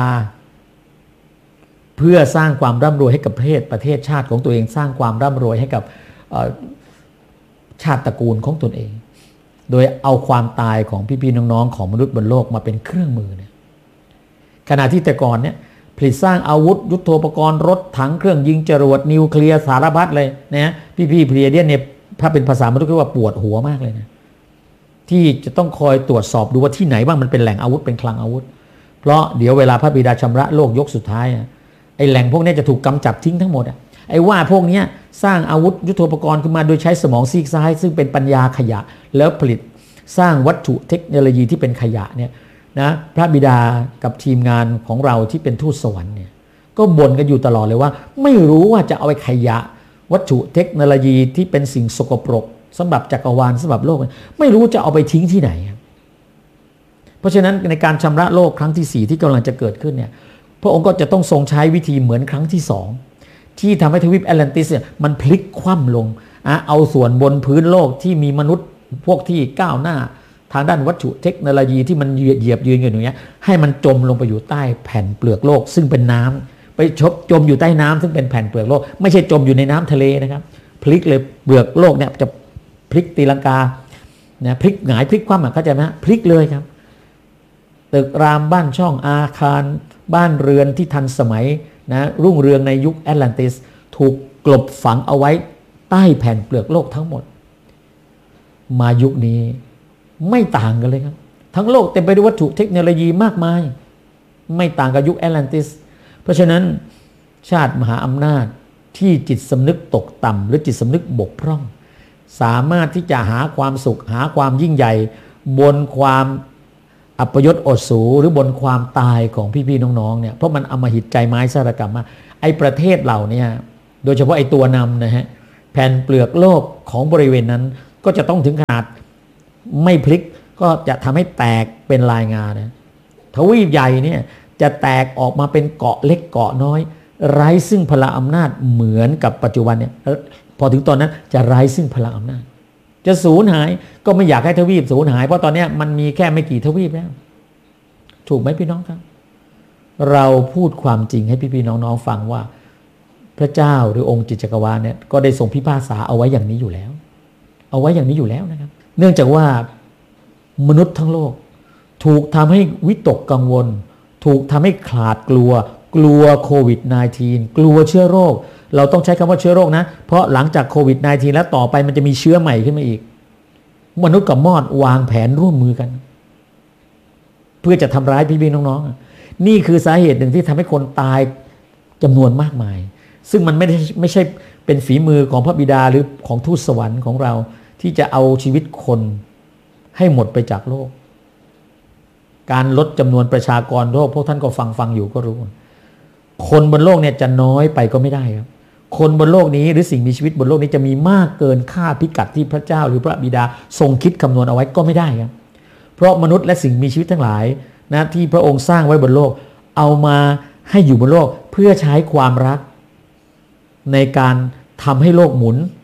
เพื่อสร้างความร่ำรวยให้กับประเทศประเทศชาติของตัวเองสร้างความร่ำรวยให้กับชาติตระกูลของตนเองโดยเอาความตายของพี่ๆน้องๆของมนุษย์บนโลกมาเป็นเครื่องมือเนี่ยขณะที่แต่ก่อนเนี่ยผลิตสร้างอาวุธยุทโธปกรณ์รถถังเครื่องยิงจรวดนิวเคลียร์สารพัดเลยนะพี่ๆเพลียเดียนเนี่ยถ้าเป็นภาษามนุษย์เรียกว่าปวดหัวมากเลยนะที่จะต้องคอยตรวจสอบดูว่าที่ไหนบ้างมันเป็นแหล่งอาวุธเป็นคลังอาวุธเพราะเดี๋ยวเวลาพระบิดาชำระโลกยกสุดท้ายไอ้แหล่งพวกนี้จะถูกกำจัดทิ้งทั้งหมดไอ้ว่าพวกนี้สร้างอาวุธยุทโธปกรณ์ขึ้นมาโดยใช้สมองซีกซ้ายซึ่งเป็นปัญญาขยะแล้วผลิตสร้างวัตถุเทคโนโลยีที่เป็นขยะเนี่ยนะพระบิดากับทีมงานของเราที่เป็นทูตสวรรค์เนี่ยก็บ่นกันอยู่ตลอดเลยว่าไม่รู้ว่าจะเอาไอ้ขยะวัตถุเทคโนโลยีที่เป็นสิ่งสกปรกสำหรับจักรวาลสำหรับโลกไม่รู้จะเอาไปทิ้งที่ไหนเพราะฉะนั้นในการชำระโลกครั้งที่สี่ที่กำลังจะเกิดขึ้นเนี่ยพระองค์ก็จะต้องทรงใช้วิธีเหมือนครั้งที่สองที่ทำให้ทวีปแอตแลนติสเนี่ยมันพลิกคว่ำลงเอาส่วนบนพื้นโลกที่มีมนุษย์พวกที่ก้าวหน้าทางด้านวัตถุเทคโนโลยีที่มันเหยียบยืนอยู่อย่างเงี้ยให้มันจมลงไปอยู่ใต้แผ่นเปลือกโลกซึ่งเป็นน้ำไปชบจมอยู่ใต้น้ำซึ่งเป็นแผ่นเปลือกโลกไม่ใช่จมอยู่ในน้ำทะเลนะครับพลิกเลยเปลือกโลกเนี่ยจะพลิกตีลังกาเนี่ยพลิกหงายพลิกคว่ำเข้าใจไหมพลิกเลยครับตึกรามบ้านช่องอาคารบ้านเรือนที่ทันสมัยนะรุ่งเรืองในยุคแอตแลนติสถูกกลบฝังเอาไว้ใต้แผ่นเปลือกโลกทั้งหมดมายุคนี้ไม่ต่างกันเลยครับทั้งโลกเต็มไปด้วยวัตถุเทคโนโลยีมากมายไม่ต่างกับยุคแอตแลนติสเพราะฉะนั้นชาติมหาอำนาจที่จิตสำนึกตกต่ำหรือจิตสำนึกบกพร่องสามารถที่จะหาความสุขหาความยิ่งใหญ่บนความอัปยศอดสูหรือบนความตายของพี่ๆน้องๆเนี่ยเพราะมันอำมหิตใจไม้สารกรรมมาไอ้ประเทศเหล่านี้โดยเฉพาะไอ้ตัวนำนะฮะแผ่นเปลือกโลกของบริเวณนั้นก็จะต้องถึงขนาดไม่พลิกก็จะทำให้แตกเป็นลายงานะทวีปใหญ่เนี่ยจะแตกออกมาเป็นเกาะเล็กเกาะน้อยไร้ซึ่งพลังอำนาจเหมือนกับปัจจุบันเนี่ยพอถึงตอนนั้นจะไร้ซึ่งพลังอำนาจจะสูญหายก็ไม่อยากให้ทวีปสูญหายเพราะตอนนี้มันมีแค่ไม่กี่ทวีปแล้วถูกไหมพี่น้องครับเราพูดความจริงให้พี่ๆน้องๆฟังว่าพระเจ้าหรือองค์จิตจักรวาลเนี่ยก็ได้ทรงพิพากษาเอาไว้อย่างนี้อยู่แล้วเอาไว้อย่างนี้อยู่แล้วนะครับเนื่องจากว่ามนุษย์ทั้งโลกถูกทำให้วิตกกังวลถูกทำให้ขลาดกลัวกลัวโควิด สิบเก้า กลัวเชื้อโรคเราต้องใช้คำว่าเชื้อโรคนะเพราะหลังจากโควิด สิบเก้า แล้วต่อไปมันจะมีเชื้อใหม่ขึ้นมาอีกมนุษย์กับมอดวางแผนร่วมมือกันเพื่อจะทำร้ายพี่ๆน้องๆนี่คือสาเหตุหนึ่งที่ทำให้คนตายจำนวนมากมายซึ่งมันไม่ได้ไม่ใช่เป็นฝีมือของพระบิดาหรือของทูตสวรรค์ของเราที่จะเอาชีวิตคนให้หมดไปจากโลกการลดจำนวนประชากรโลกพวกท่านก็ฟังฟังอยู่ก็รู้คนบนโลกเนี่ยจะน้อยไปก็ไม่ได้ครับคนบนโลกนี้หรือสิ่งมีชีวิตบนโลกนี้จะมีมากเกินค่าพิกัดที่พระเจ้าหรือพระบิดาทรงคิดคำนวณเอาไว้ก็ไม่ได้ครับเพราะมนุษย์และสิ่งมีชีวิตทั้งหลายนะที่พระองค์สร้างไว้บนโลกเอามาให้อยู่บนโลกเพื่อใช้ความรักในการทำให้โลกหมุน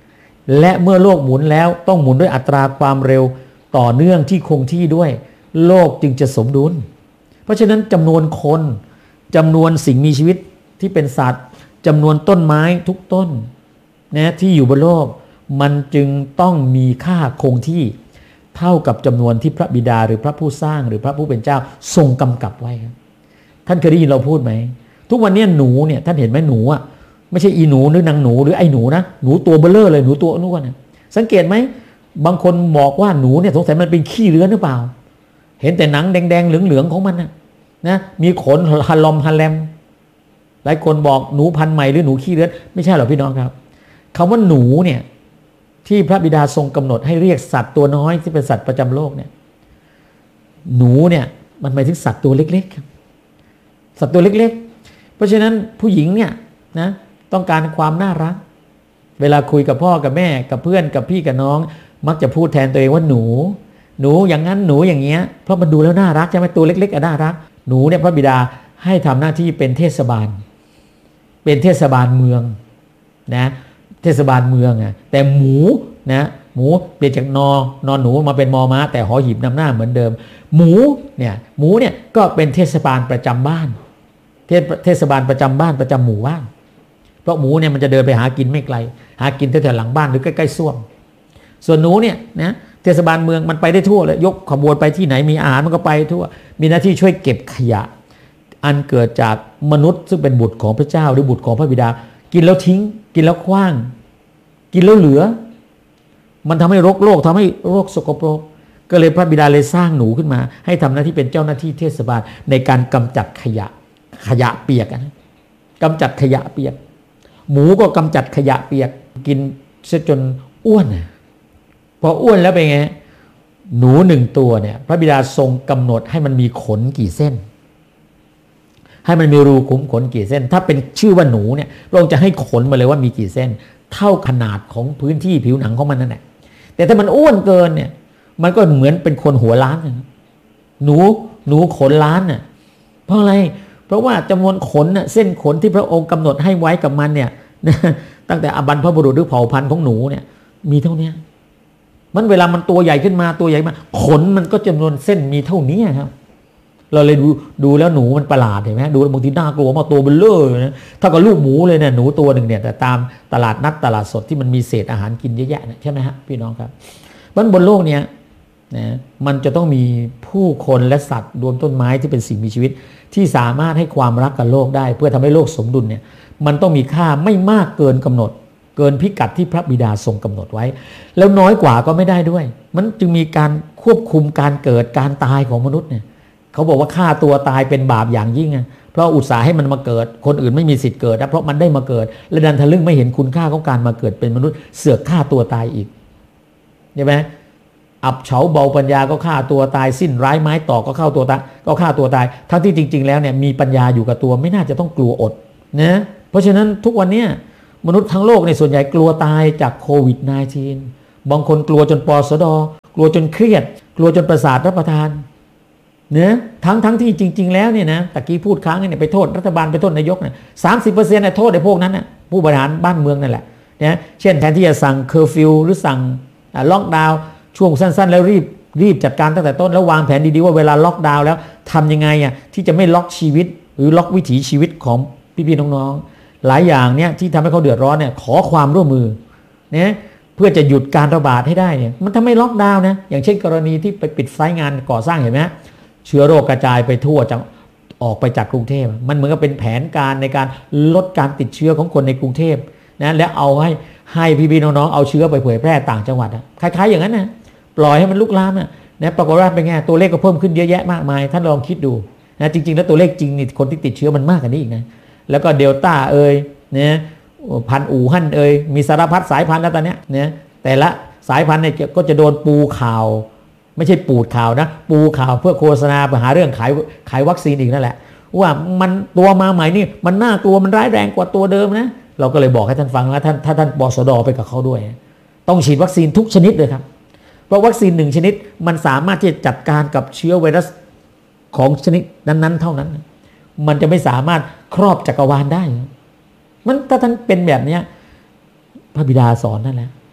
และเมื่อโลกหมุนแล้วต้องหมุนด้วยอัตราความเร็วต่อเนื่องที่คงที่ด้วยโลกจึงจะสมดุลเพราะฉะนั้นจำนวนคนจำนวนสิ่งมีชีวิตที่เป็นสัตว์จำนวนต้นไม้ทุกต้นนะที่อยู่บนโลกมันจึงต้องมีค่าคงที่เท่ากับจำนวนที่พระบิดาหรือพระผู้สร้างหรือพระผู้เป็นเจ้าทรงกำกับไว้ครับท่านเคยได้ยินเราพูดไหมทุกวันนี้หนูเนี่ยท่านเห็นไหมหนูอ่ะไม่ใช่อีหนูหรือนางหนูหรือไอ้หนูนะหนูตัวเบลอเลยหนูตัวอ้วนนะสังเกตไหมบางคนบอกว่าหนูเนี่ยสงสัยมันเป็นขี้เลื้อนหรือเปล่าเห็นแต่หนังแดงๆเหลืองๆของมันนะนะมีขนฮัลลอมฮัลแลมหลายคนบอกหนูพันธุ์ใหม่หรือหนูขี้เลื้อนไม่ใช่หรอกพี่น้องครับคำว่าหนูเนี่ยที่พระบิดาทรงกำหนดให้เรียกสัตว์ตัวน้อยที่เป็นสัตว์ประจำโลกเนี่ยหนูเนี่ยมันหมายถึงสัตว์ตัวเล็กๆสัตว์ตัวเล็กๆเพราะฉะนั้นผู้หญิงเนี่ยนะต้องการความน่ารักเวลาคุยกับพ่อกับแม่กับเพื่อนกับพี่กับน้องมักจะพูดแทนตัวเองว่าหนูหนูอย่างนั้นหนูอย่างเงี้ยเพราะมันดูแล้วน่ารักใช่ไหมตัวเล็กๆอ่ะน่ารักหนูเนี่ยพระบิดาให้ทำหน้าที่เป็นเทศบาลเป็นเทศบาลเมืองนะเทศบาลเมืองอ่ะแต่หมูนะหมูเปลี่ยนจากนอนอนหนูมาเป็นมอม้าแต่หอหีบนำหน้าเหมือนเดิมหมูเนี่ยหมูเนี่ยก็เป็นเทศบาลประจำบ้านเทศเทศบาลประจำบ้านประจำหมู่บ้านเพราะหมูเนี่ยมันจะเดินไปหากินไม่ไกลหากินแถวๆหลังบ้านหรือใกล้ๆส้วมส่วนหนูเนี่ยนะเทศบาลเมืองมันไปได้ทั่วเลยยกขบวนไปที่ไหนมีอาหารมันก็ไปทั่วมีหน้าที่ช่วยเก็บขยะอันเกิดจากมนุษย์ซึ่งเป็นบุตรของพระเจ้าหรือบุตรของพระบิดากินแล้วทิ้งกินแล้วคว้างกินแล้วเหลือมันทำให้รกโลกทำให้โรคสกปรกก็เลยพระบิดาเลยสร้างหนูขึ้นมาให้ทำหน้าที่เป็นเจ้าหน้าที่เทศบาลในการกำจัดขยะขยะเปียกนะกำจัดขยะเปียกหมูก็กำจัดขยะเปียกกินซะจนอ้วนพออ้วนแล้วเป็นไงหนูหนึ่งตัวเนี่ยพระบิดาทรงกำหนดให้มันมีขนกี่เส้นให้มันมีรูขุมขนกี่เส้นถ้าเป็นชื่อว่าหนูเนี่ยพระองค์จะให้ขนมาเลยว่ามีกี่เส้นเท่าขนาดของพื้นที่ผิวหนังของมันนั่นแหละแต่ถ้ามันอ้วนเกินเนี่ยมันก็เหมือนเป็นคนหัวล้านหนูหนูขนล้านน่ะเพราะอะไรเพราะว่าจำนวนขนน่ะเส้นขนที่พระองค์กำหนดให้ไว้กับมันเนี่ยตั้งแต่อบรรพบุรุษหรือเผ่าพันธุ์ของหนูเนี่ยมีเท่านี้มันเวลามันตัวใหญ่ขึ้นมาตัวใหญ่มาขนมันก็จำนวนเส้นมีเท่านี้ครับเราเลยดูดูแล้วหนูมันประหลาดเห็นไหมดูบางทีน่ากลัวมากตัวเบลอนะเท่ากับลูกหมูเลยเนี่ยหนูตัวหนึ่งเนี่ยแต่ตามตลาดนัดตลาดสดที่มันมีเศษอาหารกินเยอะแยะนะใช่ไหมฮะพี่น้องครับบนโลกเนี้ยนะมันจะต้องมีผู้คนและสัตว์รวมต้นไม้ที่เป็นสิ่งมีชีวิตที่สามารถให้ความรักกับโลกได้เพื่อทำให้โลกสมดุลเนี่ยมันต้องมีค่าไม่มากเกินกำหนดเกินพิกัดที่พระบิดาทรงกำหนดไว้แล้วน้อยกว่าก็ไม่ได้ด้วยมันจึงมีการควบคุมการเกิดการตายของมนุษย์เนี่ยเขาบอกว่าฆ่าตัวตายเป็นบาปอย่างยิ่งเพราะอุตส่าห์ให้มันมาเกิดคนอื่นไม่มีสิทธิ์เกิดนะเพราะมันได้มาเกิดและดันทะลึ่งไม่เห็นคุณค่าของการมาเกิดเป็นมนุษย์เสือกฆ่าตัวตายอีกใช่ไหมอับเฉาเบาปัญญาก็ฆ่าตัวตายสิ้นร้ายไม้ตอกก็เข้าตัวตายก็ฆ่าตัวตายทั้งที่จริงๆแล้วเนี่ยมีปัญญาอยู่กับตัวไม่น่าจะต้องกลัวอดนะเพราะฉะนั้นทุกวันนี้มนุษย์ทั้งโลกในส่วนใหญ่กลัวตายจากโควิด สิบเก้า บางคนกลัวจนปสดกลัวจนเครียดกลัวจนประสาทรับประทานเนะทั้งทั้งที่จริงๆแล้วเนี่ยนะตะกี้พูดค้างเนี่ยไปโทษรัฐบาลไปโทษนายกเนี่ยสามสิบเปอร์เซ็นต์เนี่ยโทษไอ้พวกนั้นน่ะผู้บริหารบ้านเมืองนั่นแหละนะเช่นแทนที่จะสั่งเคอร์ฟิวหรือสั่งล็อกดาวน์ช่วงสั้นๆแล้วรีบรีบจัดการตั้งแต่ต้นแล้ววางแผนดีๆว่าเวลาล็อกดาวน์แล้วทำยังไงอ่ะที่จะไม่ล็อกชีวิตหรือล็อกวิถีชีวิตของพี่ๆน้องๆหลายอย่างเนี่ยที่ทำให้เขาเดือดร้อนเนี่ยขอความร่วมมือเนี่ยเพื่อจะหยุดการระบาดให้ได้เนี่ยมันทำให้ล็อกดาวน์นะอย่างเช่นกรณีที่ไปปิดไซต์งานก่อสร้างเห็นไหมเชื้อโรคกระจายไปทั่วจังออกไปจากกรุงเทพมันเหมือนกับเป็นแผนการในการลดการติดเชื้อของคนในกรุงเทพนะแล้วเอาให้ให้พี่ๆน้องๆเอาเชื้อไปเผยแพร่ต่างจังหวัดคล้ายๆอย่างนั้นนะปล่อยให้มันลุกลามนะนะปรากฏว่าเป็นไงตัวเลขก็เพิ่มขึ้นเยอะแยะมากมายท่านลองคิดดูนะจริงๆแล้วตัวเลขจริงนี่คนที่ติดเชื้อมันมากกว่านี้อีกนะแล้วก็เดลต้าเอ่ยนะพันอู่ฮั่นเอ่ยมีสารพัดสายพันธุ์แล้วตอนเนี้ยนะแต่ละสายพันธุ์เนี่ยก็จะโดนปูข่าวไม่ใช่ปูดข่าวนะปูข่าวเพื่อโฆษณาไปหาเรื่องขายขายวัคซีนอีกนั่นแหละว่ามันตัวมาใหม่นี่มันน่ากลัวมันร้ายแรงกว่าตัวเดิมนะเราก็เลยบอกให้ท่านฟังแล้วท่านถ้าท่านบสดไปกับเขาด้วยต้องฉีดวัคซีนทุกชนิดเลยครับเพราะวัคซีนหนึ่งชนิดมันสามารถที่จะจัดการกับเชื้อไวรัสของชนิดนั้นๆเท่านั้นมันจะไม่สามารถครอบจักรวาลได้มันถ้าท่านเป็นแบบนี้พระบิดาสอนนั่นแหละ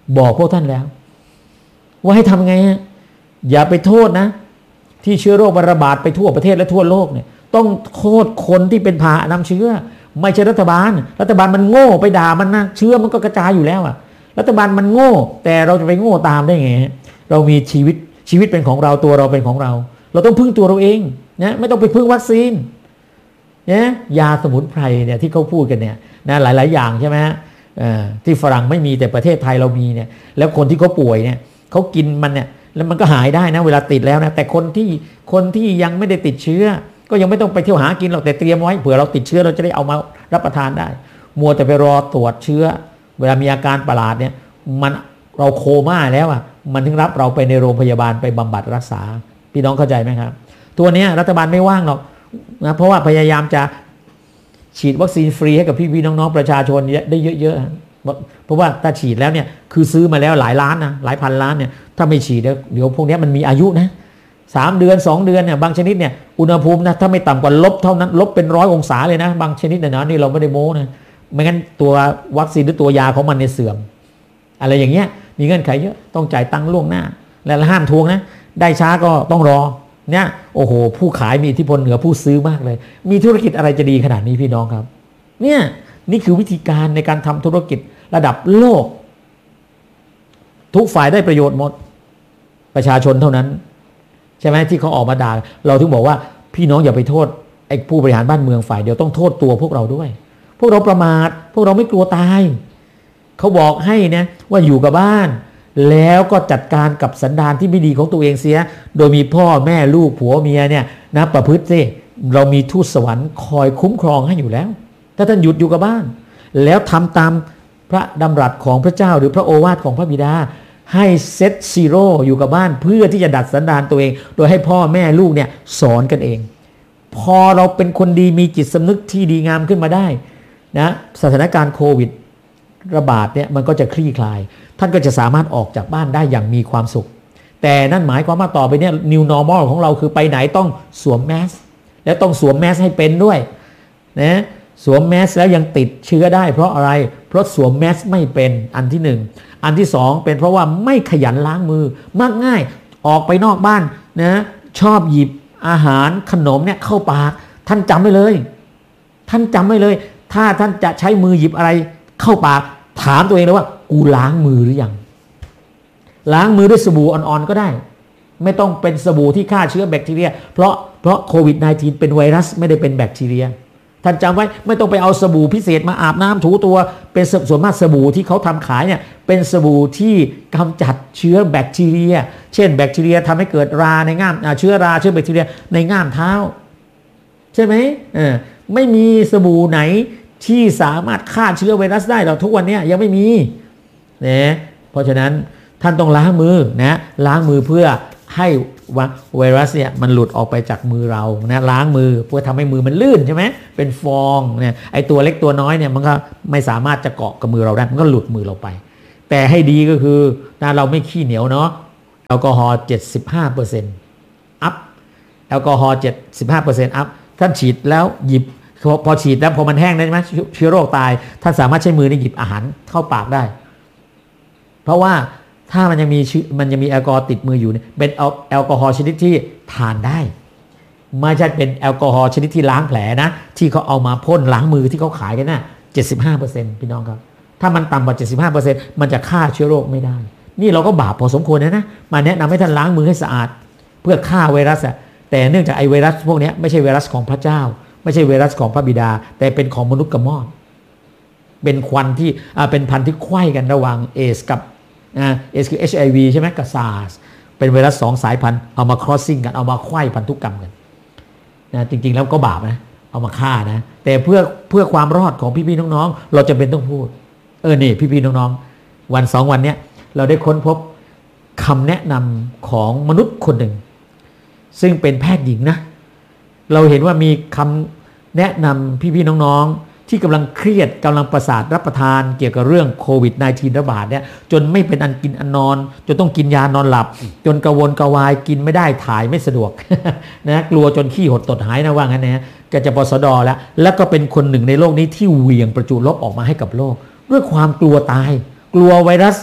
บอกพวกท่านแล้วว่าให้ทำไงฮะอย่าไปโทษนะที่เชื้อโรคมันระบาดไปทั่วประเทศและทั่วโลกเนี่ยต้องโทษคนที่เป็นพาหะนำเชื้อไม่ใช่รัฐบาลรัฐบาลมันโง่ไปด่ามันนะเชื้อมันก็กระจายอยู่แล้วอะรัฐบาลมันโง่แต่เราจะไปโง่ตามได้ไงเรามีชีวิตชีวิตเป็นของเราตัวเราเป็นของเราเราต้องพึ่งตัวเราเองนะไม่ต้องไปพึ่งวัคซีนเนี่ยยาสมุนไพรเนี่ยที่เขาพูดกันเนี่ยนะหลายๆอย่างใช่ไหมฮะที่ฝรั่งไม่มีแต่ประเทศไทยเรามีเนี่ยแล้วคนที่เขาป่วยเนี่ยเขากินมันเนี่ยแล้วมันก็หายได้นะเวลาติดแล้วนะแต่คนที่คนที่ยังไม่ได้ติดเชื้อก็ยังไม่ต้องไปเที่ยวหากินหรอกแต่เตรียมไว้เผื่อเราติดเชื้อเราจะได้เอามารับประทานได้มัวแต่ไปรอตรวจเชื้อเวลามีอาการประหลาดเนี่ยมันเราโคม่าแล้วอ่ะมันถึงรับเราไปในโรงพยาบาลไปบำบัดรักษาพี่น้องเข้าใจไหมครับตัวเนี้ยรัฐบาลไม่ว่างหรอกนะเพราะว่าพยายามจะฉีดวัคซีนฟรีให้กับพี่ๆน้องๆประชาชนได้เยอะๆเพราะว่าถ้าฉีดแล้วเนี่ยคือซื้อมาแล้วหลายล้านนะหลายพันล้านเนี่ยถ้าไม่ฉีดเดี๋ยวพวกนี้มันมีอายุนะสามเดือนสองเดือนเนี่ยบางชนิดเนี่ยอุณหภูมินะถ้าไม่ต่ำกว่าลบเท่านั้นลบเป็นร้อยองศาเลยนะบางชนิดเนี่ยนะนี่เราไม่ได้โม้นะไม่งั้นตัววัคซีนหรือตัวยาของมันเนี่ยเสื่อมอะไรอย่างเงี้ยมีเงื่อนไขเยอะต้องจ่ายตังค์ล่วงหน้าและห้ามทวงนะได้ช้าก็ต้องรอเนี่ยโอ้โหผู้ขายมีอิทธิพลเหนือผู้ซื้อมากเลยมีธุรกิจอะไรจะดีขนาดนี้พี่น้องครับเนี่ยนี่คือวิธีการในการทำธุรกิจระดับโลกทุกฝ่ายได้ประโยชน์หมดประชาชนเท่านั้นใช่ไหมที่เขาออกมาด่าเราถึงบอกว่าพี่น้องอย่าไปโทษไอ้ผู้บริหารบ้านเมืองฝ่ายเดียวต้องโทษตัวพวกเราด้วยพวกเราประมาทพวกเราไม่กลัวตายเขาบอกให้นะว่าอยู่กับบ้านแล้วก็จัดการกับสันดานที่ไม่ดีของตัวเองเสียโดยมีพ่อแม่ลูกผัวเมียเนี่ยนะประพฤติสิเรามีทูตสวรรค์คอยคุ้มครองให้อยู่แล้วถ้าท่านหยุดอยู่กับบ้านแล้วทำตามพระดำรัสของพระเจ้าหรือพระโอวาทของพระบิดาให้เซตซีโร่อยู่กับบ้านเพื่อที่จะดัดสันดานตัวเองโดยให้พ่อแม่ลูกเนี่ยสอนกันเองพอเราเป็นคนดีมีจิตสำนึกที่ดีงามขึ้นมาได้นะสถานการณ์โควิดระบาดเนี่ยมันก็จะคลี่คลายท่านก็จะสามารถออกจากบ้านได้อย่างมีความสุขแต่นั่นหมายความว่าต่อไปเนี่ย new normal ของเราคือไปไหนต้องสวมแมสแล้วต้องสวมแมสให้เป็นด้วยนะสวมแมสแล้วยังติดเชื้อได้เพราะอะไรเพราะสวมแมสไม่เป็นอันที่หนึ่งอันที่สองเป็นเพราะว่าไม่ขยันล้างมือมักง่ายออกไปนอกบ้านนะชอบหยิบอาหารขนมเนี่ยเข้าปากท่านจำไว้เลยท่านจำไว้เลยถ้าท่านจะใช้มือหยิบอะไรเข้าปากถามตัวเองเลยว่ากูล้างมือหรือยังล้างมือด้วยสบู่อ่อนๆก็ได้ไม่ต้องเป็นสบู่ที่ฆ่าเชื้อแบคทีเรียเพราะเพราะโควิด สิบเก้า เป็นไวรัสไม่ได้เป็นแบคทีเรียท่านจำไว้ไม่ต้องไปเอาสบู่พิเศษมาอาบน้ำถูตัวเป็นส่วนมากสบู่ที่เขาทำขายเนี่ยเป็นสบู่ที่กำจัดเชื้อแบคทีเรียเช่นแบคทีเรียทำให้เกิดราในง่ามเชื้อราเชื้อแบคทีเรียในง่ามเท้าใช่ไหมเออไม่มีสบู่ไหนที่สามารถฆ่าเชื้อไวรัสได้หรอกทุกวันนี้ยังไม่มีนะเพราะฉะนั้นท่านต้องล้างมือนะล้างมือเพื่อให้ไวรัสเนี่ยมันหลุดออกไปจากมือเรานะล้างมือเพื่อทำให้มือมันลื่นใช่ไหมเป็นฟองเนี่ยไอตัวเล็กตัวน้อยเนี่ยมันก็ไม่สามารถจะเกาะกับมือเราได้มันก็หลุดมือเราไปแต่ให้ดีก็คือถ้าเราไม่ขี้เหนียวเนาะแอลกอฮอล์ เจ็ดสิบห้าเปอร์เซ็นต์ อัพแอลกอฮอล์ เจ็ดสิบห้าเปอร์เซ็นต์ อัพท่านฉีดแล้วหยิบพอฉีดแล้วพอมันแห้งได้ไหมเชื้อโรคตายท่านสามารถใช้มือในหยิบอาหารเข้าปากได้เพราะว่าถ้ามันยังมีมันยังมีแอลกอฮอล์ติดมืออยู่เป็นแอลกอฮอล์ชนิดที่ทานได้ไม่ใช่เป็นแอลกอฮอล์ชนิดที่ล้างแผลนะที่เขาเอามาพ่นล้างมือที่เขาขายกันน่ะ เจ็ดสิบห้าเปอร์เซ็นต์ พี่น้องครับถ้ามันต่ำกว่า เจ็ดสิบห้าเปอร์เซ็นต์ มันจะฆ่าเชื้อโรคไม่ได้นี่เราก็บาปพอสมควรนะนะมาแนะนำให้ท่านล้างมือให้สะอาดเพื่อฆ่าไวรัสอะแต่เนื่องจากไอไวรัสพวกนี้ไม่ใช่ไวรัสของพระเจ้าไม่ใช่ไวรัสของพระบิดาแต่เป็นของมนุษย์กระมอดเป็นควันที่เป็นพันธุ์ที่ไขว้กันระหว่างเอสกับเอสคือ เอช ไอ วี ใช่ไหมกับ ซาร์ส เป็นไวรัสสองสายพันธุ์เอามา crossing กันเอามาไขว้พันธุกรรมกันนะจริงๆแล้วก็บาปนะเอามาฆ่านะแต่เพื่อเพื่อความรอดของพี่ๆน้องๆเราจะเป็นต้องพูดเออนี่พี่ๆน้องๆวันสองวันเนี้ยเราได้ค้นพบคำแนะนำของมนุษย์คนหนึ่งซึ่งเป็นแพทย์หญิงนะเราเห็นว่ามีคำแนะนำพี่ๆน้องๆที่กำลังเครียดกำลังประสาทรับประทานเกี่ยวกับเรื่องโควิด สิบเก้า ระบาดเนี่ยจนไม่เป็นอันกินอันนอนจนต้องกินยานอนหลับจนกระวนกระวายกินไม่ได้ถ่ายไม่สะดวก นะกลัวจนขี้หดตดหายนะว่างั้นนะก็จะปสดแล้วแล้วก็เป็นคนหนึ่งในโลกนี้ที่เหวี่ยงประจุลบออกมาให้กับโลกด้วยความกลัวตายกลัวไวรัส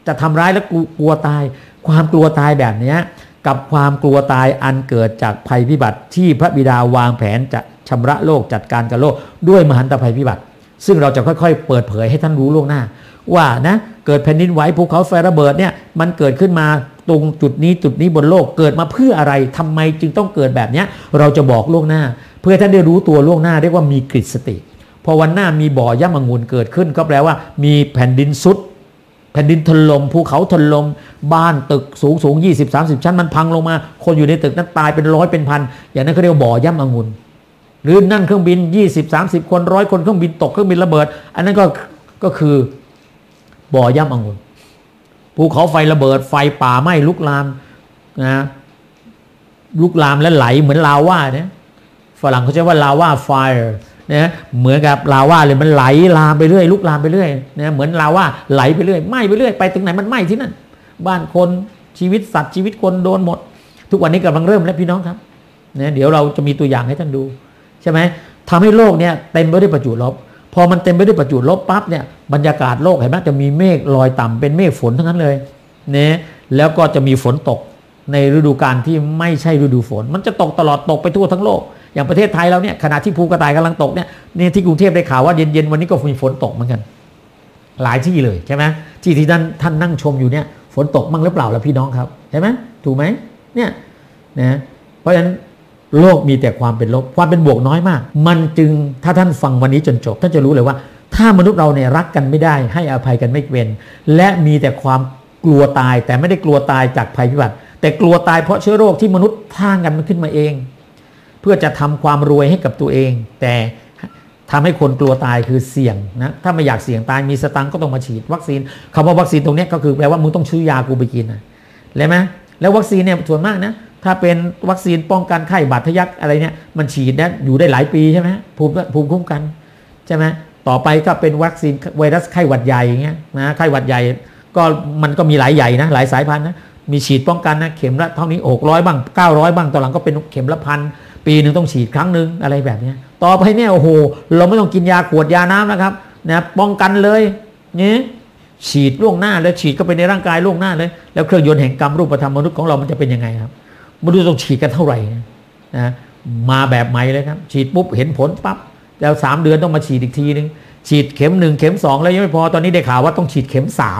จะทำร้ายและกลัวตายความกลัวตายแบบนี้กับความกลัวตายอันเกิดจากภัยพิบัติที่พระบิดาวางแผนจะชำระโลกจัดการกับโลกด้วยมหันตภัยพิบัติซึ่งเราจะค่อยๆเปิดเผยให้ท่านรู้ล่วงหน้าว่านะเกิดแผ่นดินไหวภูเขาไฟระเบิดเนี่ยมันเกิดขึ้นมาตรงจุดนี้จุดนี้บนโลกเกิดมาเพื่ออะไรทำไมจึงต้องเกิดแบบนี้เราจะบอกล่วงหน้าเพื่อท่านได้รู้ตัวล่วงหน้าเรียกว่ามีกฤตสติพอวันหน้ามีบ่อย่ำองุ่นเกิดขึ้นก็แปลว่ามีแผ่นดินซุดแผ่นดินถล่มภูเขาถล่มบ้านตึกสูงสูงยี่สิบ สามสิบชั้นมันพังลงมาคนอยู่ในตึกนั้นตายเป็นร้อยเป็นพันอย่างนั้นเขาเรียกบ่อย่ำองุ่นหรือนั่งเครื่องบินยี่สิบ สามสิบคนร้อยคนเครื่องบินตกเครื่องบินระเบิดอันนั้นก็ก็คือบ่อย่ำองุ่นภูเขาไฟระเบิดไฟป่าไหม้ลุกลามนะลุกลามและไหลเหมือนลาวาเนี่ยฝรั่งเขาใช้ว่าลาวาไฟนะเหมือนกับลาวาเลยมันไหลลามไปเรื่อยลุกลามไปเรื่อยนะเหมือนลาวาไหลไปเรื่อยไหม้ไปเรื่อยไปถึงไหนมันไหม้ที่นั่นบ้านคนชีวิตสัตว์ชีวิตคนโดนหมดทุกวันนี้กำลังเริ่มแล้วพี่น้องครับนะเดี๋ยวเราจะมีตัวอย่างให้ท่านดูใช่ไหมทำให้โลกเนี่ยเต็มไปด้วยประจุลบพอมันเต็มไปด้วยประจุลบปั๊บเนี่ยบรรยากาศโลกเห็นไหมจะมีเมฆลอยต่ำเป็นเมฆฝนทั้งนั้นเลยเนี่ยแล้วก็จะมีฝนตกในฤดูกาลที่ไม่ใช่ฤดูฝนมันจะตกตลอดตกไปทั่วทั้งโลกอย่างประเทศไทยเราเนี่ยขณะที่ภูกระต่ายกำลังตกเนี่ยนี่ที่กรุงเทพได้ข่าวว่าเย็นๆวันนี้ก็มีฝนตกเหมือนกันหลายที่เลยใช่ไหมที่ที่ท่านท่านนั่งชมอยู่เนี่ยฝนตกมั่งหรือเปล่าล่ะพี่น้องครับใช่ไหมถูกไหมเนี่ยนะเพราะฉะนั้นโลกมีแต่ความเป็นลบความเป็นบวกน้อยมากมันจึงถ้าท่านฟังวันนี้จนจบท่านจะรู้เลยว่าถ้ามนุษย์เราเนี่ยรักกันไม่ได้ให้อภัยกันไม่เป็นและมีแต่ความกลัวตายแต่ไม่ได้กลัวตายจากภัยพิบัติแต่กลัวตายเพราะเชื้อโรคที่มนุษย์สร้างกันมันขึ้นมาเองเพื่อจะทำความรวยให้กับตัวเองแต่ทำให้คนกลัวตายคือเสี่ยงนะถ้าไม่อยากเสี่ยงตายมีสตังค์ก็ต้องมาฉีดวัคซีนคำว่าวัคซีนตรงนี้ก็คือแปลว่ามึงต้องซื้อยากูไปกินนะเลยไหมแล้ววัคซีนเนี่ยส่วนมากนะถ้าเป็นวัคซีนป้องกันไข้บาดทะยักอะไรเนี่ยมันฉีดนะอยู่ได้หลายปีใช่ไหมภูมิภูมิคุ้มกันใช่ไหมต่อไปก็เป็นวัคซีนไวรัสไข้หวัดใหญ่อย่างเงี้ยนะไข้หวัดใหญ่ก็มันก็มีหลายใหญ่นะหลายสายพันธุ์นะมีฉีดป้องกันนะเข็มละเท่านี้หกร้อยบ้างเก้าร้อยบ้างตอนหลังก็เป็นเข็มละพันปีหนึ่งต้องฉีดครั้งหนึ่งอะไรแบบนี้ต่อไปเนี่ยโอ้โหเราไม่ต้องกินยาขวดยาน้ำนะครับนะป้องกันเลยนี่ฉีดล่วงหน้าแล้วฉีดก็ไปในร่างกายล่วงหน้าเลยแล้วเครื่องยนต์แห่งกรรมรูปธรรมมนุษย์ของเรามันจะเป็นยังไงครับมนุษย์ต้องฉีดกันเท่าไหร่นะมาแบบใหม่เลยครับฉีดปุ๊บเห็นผลปั๊บแล้วสามเดือนต้องมาฉีดอีกทีนึงฉีดเข็มหนึ่งเข็มสองแล้วยังไม่พอตอนนี้ได้ข่าวว่าต้องฉีดเข็มสาม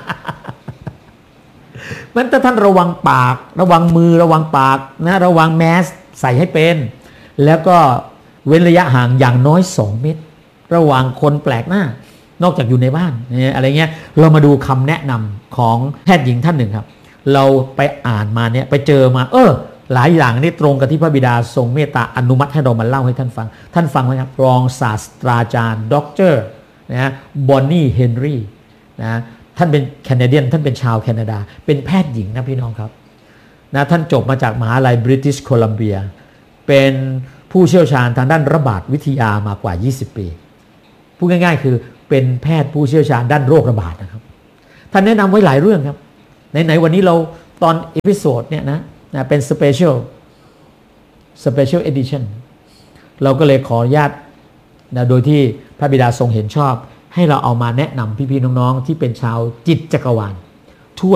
มันถ้าท่านระวังปากระวังมือระวังปากนะระวังแมสใส่ให้เป็นแล้วก็เว้นระยะห่างอย่างน้อยสองเมตรระหว่างคนแปลกหน้านอกจากอยู่ในบ้านเนี่ยอะไรเงี้ยเรามาดูคำแนะนำของแพทย์หญิงท่านหนึ่งครับเราไปอ่านมาเนี่ยไปเจอมาเออหลายอย่างนี่ตรงกับที่พระบิดาทรงเมตตาอนุมัติให้เรามาเล่าให้ท่านฟังท่านฟังไหมครับรองศาสตราจารย์ด็อกเตอร์นะบอนนี่เฮนรี่นะท่านเป็นแคนาเดียนท่านเป็นชาวแคนาดาเป็นแพทย์หญิงนะพี่น้องครับนะท่านจบมาจากมหาลัยบริติชโคลัมเบียเป็นผู้เชี่ยวชาญทางด้านระบาดวิทยามากว่ายี่สิบปีพูดง่ายๆคือเป็นแพทย์ผู้เชี่ยวชาญด้านโรคระบาดนะครับท่านแนะนำไว้หลายเรื่องครับไหนๆวันนี้เราตอนเอพิโซดเนี่ยนะนะเป็นสเปเชียลสเปเชียลเอดิชั่นเราก็เลยขออนุญาตนะโดยที่พระบิดาทรงเห็นชอบให้เราเอามาแนะนำพี่ๆน้องๆที่เป็นชาวจิตจักรวาล